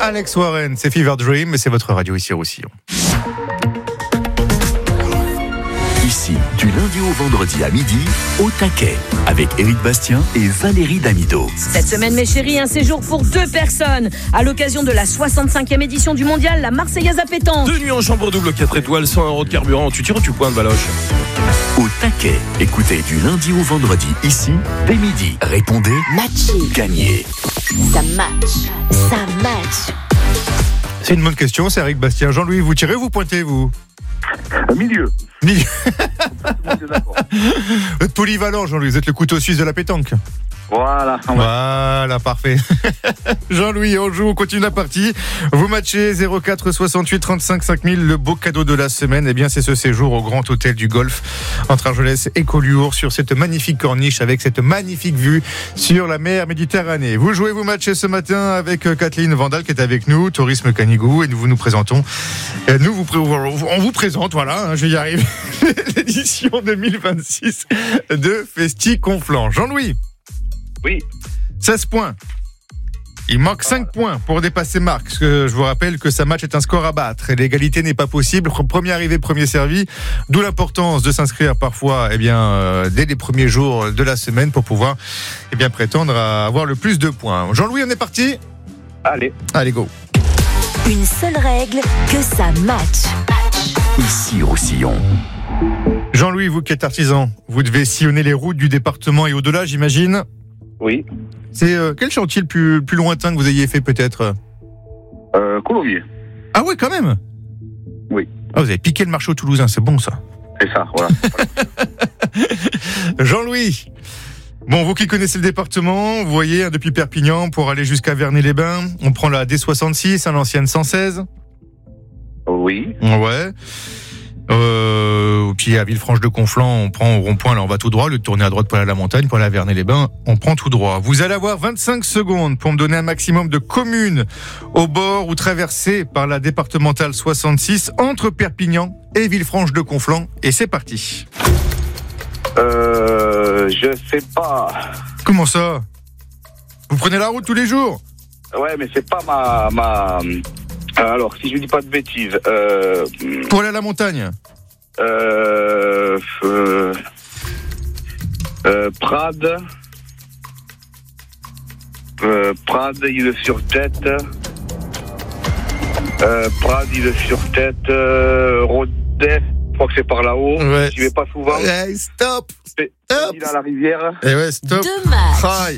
Alex Warren, c'est Fever Dream et c'est votre radio ici au Roussillon. Ici, du lundi au vendredi à midi, au taquet, avec Éric Bastien et Valérie Damido. Cette semaine, mes chéris, un séjour pour 2 personnes. À l'occasion de la 65e édition du mondial, la Marseillaise à pétanque. 2 nuits en chambre double 4 étoiles, 100 € de carburant. Tu tires ou tu pointes, Baloche? Au taquet, écoutez du lundi au vendredi, ici, dès midi. Répondez, matché, gagnez. Ça match. C'est une bonne question, c'est Éric Bastien. Jean-Louis, vous tirez ou vous pointez, vous? Milieu. Vous êtes polyvalent, Jean-Louis, vous êtes le couteau suisse de la pétanque. Voilà, parfait. Jean-Louis, on continue la partie. Vous matchez 04 68 35 5000. Le beau cadeau de la semaine, eh bien, c'est ce séjour au Grand Hôtel du Golfe entre Argelès et Collioure sur cette magnifique corniche avec cette magnifique vue sur la mer Méditerranée. Vous matchez ce matin avec Kathleen Vandal qui est avec nous, Tourisme Canigou, et nous vous présentons. On vous présente, voilà, je vais y arriver, l'édition 2026 de Festi Conflans. Jean-Louis. Oui. 16 points. Il manque 5 points pour dépasser Marc. Parce que je vous rappelle que ce match est un score à battre. Et l'égalité n'est pas possible. Premier arrivé, premier servi. D'où l'importance de s'inscrire parfois dès les premiers jours de la semaine pour pouvoir prétendre à avoir le plus de points. Jean-Louis, on est parti ? Allez, go. Une seule règle, que ça match. Ici, Roussillon. Jean-Louis, vous qui êtes artisan, vous devez sillonner les routes du département et au-delà, j'imagine ? Oui. C'est quel chantier le plus lointain que vous ayez fait peut-être ? Colombier. Ah oui, quand même ? Oui. Ah, vous avez piqué le marché au Toulousain, c'est bon ça. C'est ça, voilà. Jean-Louis, bon, vous qui connaissez le département, vous voyez, depuis Perpignan pour aller jusqu'à Vernet-les-Bains, on prend la D66, l'ancienne 116. Oui. Ouais. Puis à Villefranche-de-Conflans, on prend au rond-point, là on va tout droit, le tourner à droite pour aller à la montagne, pour aller à Vernet-les-Bains, on prend tout droit. Vous allez avoir 25 secondes pour me donner un maximum de communes au bord ou traversées par la départementale 66 entre Perpignan et Villefranche-de-Conflans, et c'est parti. Je sais pas. Comment ça ? Vous prenez la route tous les jours ? Ouais, mais c'est pas ma... Alors, si je dis pas de bêtises... Pour aller à la montagne ? Prades, Île-sur-Tête, Rodez, je crois que c'est par là-haut. Ouais. J'y vais pas souvent. Hey, stop. C'est île à la rivière. Eh ouais, stop. 2 matchs.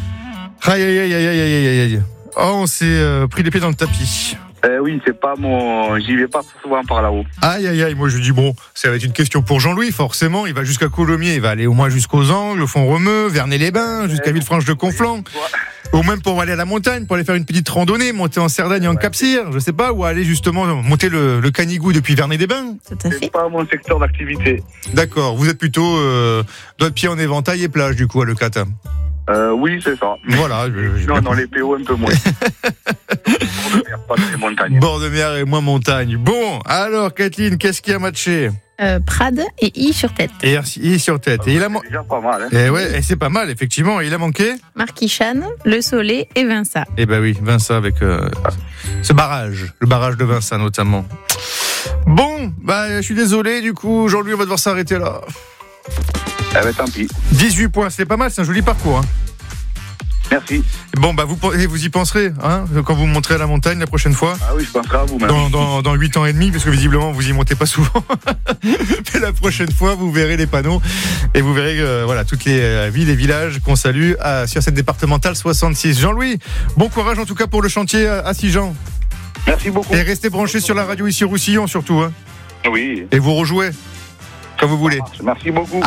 Aïe. Oh, on s'est pris les pieds dans le tapis. Oui, c'est pas j'y vais pas souvent par là-haut. Aïe, moi je dis bon, ça va être une question pour Jean-Louis, forcément, il va jusqu'à Colomiers, il va aller au moins jusqu'aux Angles, au Font-Romeu, Vernet-les-Bains, jusqu'à Villefranche-de-Conflans, ou même pour aller à la montagne, pour aller faire une petite randonnée, monter en Cerdagne et en Cap-Cyr, je sais pas, ou aller justement monter le Canigou depuis Vernet-les-Bains. Tout à fait. C'est pas mon secteur d'activité. D'accord, vous êtes plutôt doigts de pied en éventail et plage du coup à Leucate. Oui, c'est ça. Voilà. Non, dans les PO un peu moins. Bord de mer, pas très montagne. Bord de mer et moins montagne. Bon, alors Kathleen, qu'est-ce qui a matché ? Prades et I-sur-Tête. Et I sur tête. Et il a C'est déjà pas mal. Hein. Et ouais, et c'est pas mal, effectivement. Et il a manqué ? Marquichane, Le Soleil et Vinça. Eh ben oui, Vinça avec ce barrage, le barrage de Vinça notamment. Bon, je suis désolé, du coup, Jean-Louis, on va devoir s'arrêter là. Eh ben tant pis. 18 points, c'est pas mal, c'est un joli parcours. Hein. Merci. Bon, vous y penserez, hein, quand vous monterez à la montagne la prochaine fois. Ah oui, je penserai à vous même. Dans 8 ans et demi, parce que visiblement vous y montez pas souvent. Mais la prochaine fois, vous verrez les panneaux et vous verrez toutes les villes et villages qu'on salue sur cette départementale 66. Jean-Louis, bon courage en tout cas pour le chantier à Sigean. Merci beaucoup. Et restez branchés sur la radio ici au Roussillon surtout. Hein. Oui. Et vous rejouez quand vous voulez. Merci beaucoup.